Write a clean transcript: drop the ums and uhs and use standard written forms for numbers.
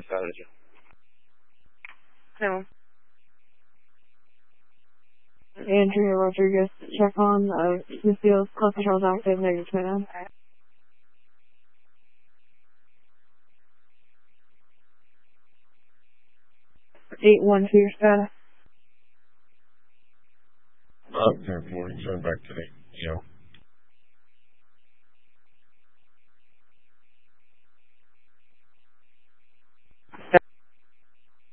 Saturday. No. Andrea Rodriguez, check on Smithfield's club controls active, negative 29. 8-1 for your status. Up 10-4, turn back today.